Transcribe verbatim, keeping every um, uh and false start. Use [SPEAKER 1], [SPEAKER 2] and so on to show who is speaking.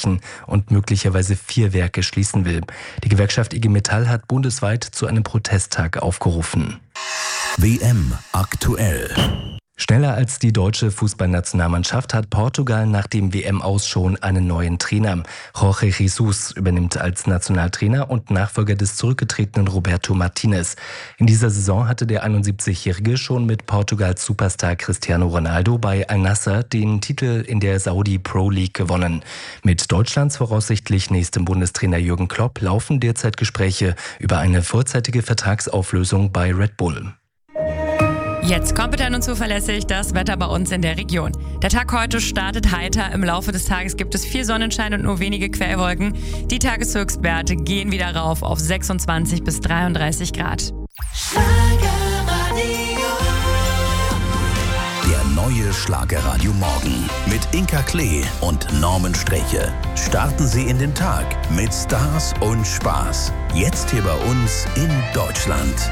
[SPEAKER 1] streichen und möglicherweise vier Werke schließen will. Die Gewerkschaft I G Metall hat bundesweit zu einem Protesttag aufgerufen.
[SPEAKER 2] W M aktuell.
[SPEAKER 1] Schneller als die deutsche Fußballnationalmannschaft hat Portugal nach dem W M-Aus schon einen neuen Trainer. Jorge Jesus übernimmt als Nationaltrainer und Nachfolger des zurückgetretenen Roberto Martinez. In dieser Saison hatte der einundsiebzigjährige schon mit Portugals Superstar Cristiano Ronaldo bei Al-Nassr den Titel in der Saudi Pro League gewonnen. Mit Deutschlands voraussichtlich nächstem Bundestrainer Jürgen Klopp laufen derzeit Gespräche über eine vorzeitige Vertragsauflösung bei Red Bull.
[SPEAKER 3] Jetzt kompetent und zuverlässig das Wetter bei uns in der Region. Der Tag heute startet heiter. Im Laufe des Tages gibt es viel Sonnenschein und nur wenige Quellwolken. Die Tageshöchstwerte gehen wieder rauf auf sechsundzwanzig bis dreiunddreißig Grad.
[SPEAKER 2] Der neue Schlagerradio Morgen mit Inka Klee und Norman Streche. Starten Sie in den Tag mit Stars und Spaß. Jetzt hier bei uns in Deutschland.